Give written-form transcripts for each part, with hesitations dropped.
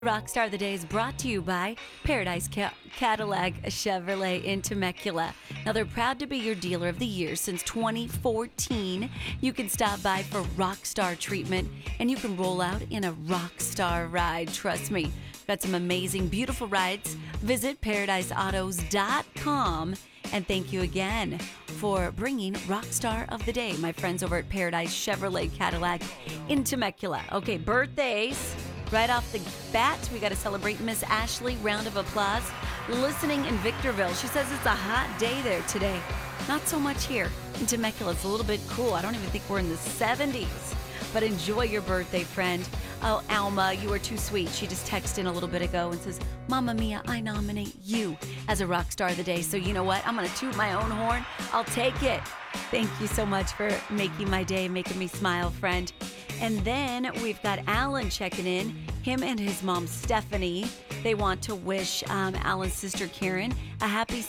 Rockstar of the Day is brought to you by Paradise Cadillac Chevrolet in Temecula. Now, they're proud to be your dealer of the year since 2014. You can stop by for Rockstar treatment and you can roll out in a Rockstar ride. Trust me, got some amazing, beautiful rides. Visit paradiseautos.com. And thank you again for bringing Rockstar of the Day, my friends over at Paradise Chevrolet Cadillac in Temecula. Okay, birthdays. Right off the bat, we got to celebrate Miss Ashley. Round of applause. Listening in Victorville. She says it's a hot day there today. Not so much here in Temecula. It's a little bit cool. I don't even think we're in the 70s. But enjoy your birthday, friend. Oh, Alma, you are too sweet. She just texted in a little bit ago and says, Mamma Mia, I nominate you as a rock star of the day. So you know what? I'm going to toot my own horn. I'll take it. Thank you so much for making my day, making me smile, friend. And then we've got Alan checking in. Him and his mom, Stephanie. They want to wish Alan's sister, Karen, a happy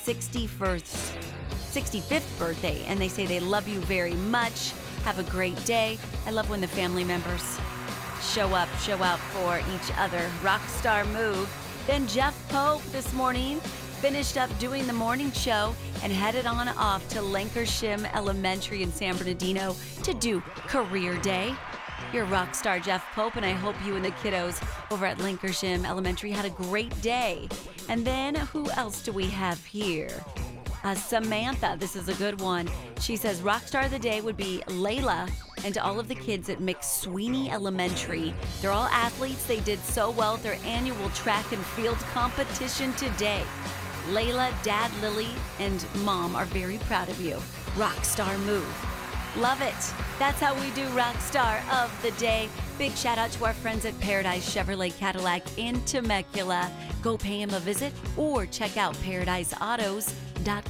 65th birthday. And they say they love you very much. Have a great day. I love when the family members show out for each other. Rockstar move. Then Jeff Pope this morning finished up doing the morning show and headed on off to Lancashire Elementary in San Bernardino to do Career Day. You're rock star, Jeff Pope, and I hope you and the kiddos over at Lancashire Elementary had a great day. And then who else do we have here? Samantha, this is a good one. She says rock star of the day would be Layla and all of the kids at McSweeney Elementary. They're all athletes. They did so well at their annual track and field competition today. Layla, Dad, Lily, and Mom are very proud of you. Rock star move. Love it. That's how we do Rockstar of the Day. Big shout out to our friends at Paradise Chevrolet Cadillac in Temecula. Go pay him a visit or check out paradiseautos.com.